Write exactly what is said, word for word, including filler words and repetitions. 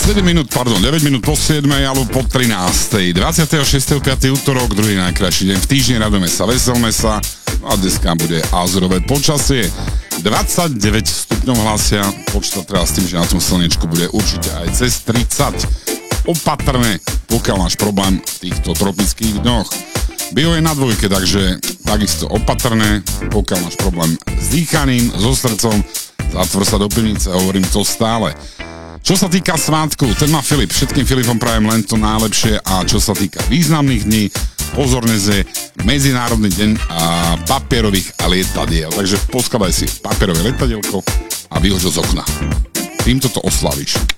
sedem minút, pardon, deväť minút po siedmej alebo po trinástej. dvadsiateho šiesteho piateho útorok, druhý najkrajší deň v týždni, radujeme sa, veselme sa. No a dneska bude azurové počasie. dvadsaťdeväť stupňov hlasia, počítať teraz s tým, že na tom slnečku bude určite aj cez tridsať. Opatrne, pokiaľ máš problém v týchto tropických dňoch. Bio je na dvojke, takže takisto opatrné, pokiaľ máš problém s dýchaním, so srdcom, zatvor sa do pivnice, hovorím to stále. Čo sa týka svátku, ten má Filip, všetkým Filipom prajem len to najlepšie a čo sa týka významných dní, pozorne je Medzinárodný deň a papierových lietadiel, takže poskladaj si papierové lietadielko a vyhoď ho z okna. Týmto to oslavíš.